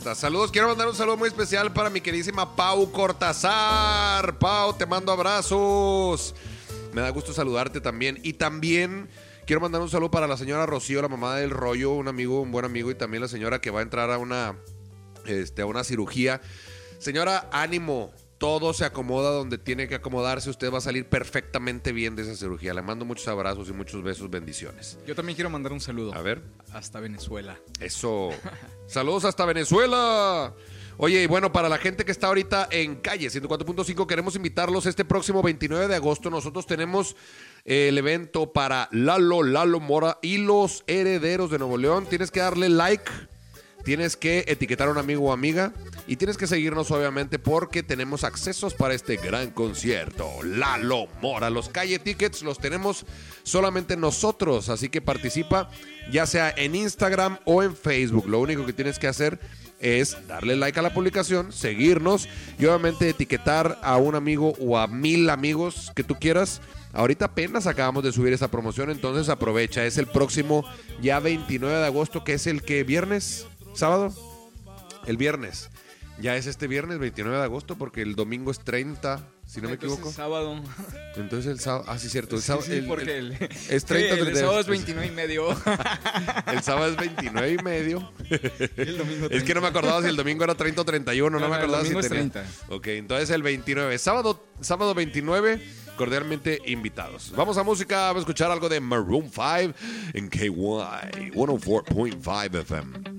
estás. Saludos, quiero mandar un saludo muy especial para mi queridísima Pau Cortázar. Pau, te mando abrazos. Me da gusto saludarte también. Y también quiero mandar un saludo para la señora Rocío, la mamá del Rollo, un buen amigo, y también la señora que va a entrar a una cirugía. Señora, ánimo. Todo se acomoda donde tiene que acomodarse. Usted va a salir perfectamente bien de esa cirugía. Le mando muchos abrazos y muchos besos, bendiciones. Yo también quiero mandar un saludo. A ver. Hasta Venezuela. Eso. Saludos hasta Venezuela. Oye, y bueno, para la gente que está ahorita en calle 104.5, queremos invitarlos este próximo 29 de agosto. Nosotros tenemos el evento para Lalo Mora y los Herederos de Nuevo León. Tienes que darle like, tienes que etiquetar a un amigo o amiga y tienes que seguirnos, obviamente, porque tenemos accesos para este gran concierto. Lalo Mora. Los calle tickets los tenemos solamente nosotros, así que participa ya sea en Instagram o en Facebook. Lo único que tienes que hacer es darle like a la publicación, seguirnos y obviamente etiquetar a un amigo o a 1000 amigos que tú quieras. Ahorita apenas acabamos de subir esa promoción, entonces aprovecha. Es el próximo ya 29 de agosto, que es el que viernes, sábado, el viernes. Ya es este viernes 29 de agosto porque el domingo es 30, si no me equivoco. Sábado. Entonces el sábado, sí, cierto. El sábado, sí, porque es 30. El sábado es 29 y medio. El sábado es 29 y medio. El domingo 30. Es que no me acordaba si el domingo era 30 o 31, no me acordaba el si domingo tenía. es 30. Ok, entonces el 29, sábado 29, cordialmente invitados. Vamos a música, vamos a escuchar algo de Maroon 5 en KY 104.5 FM.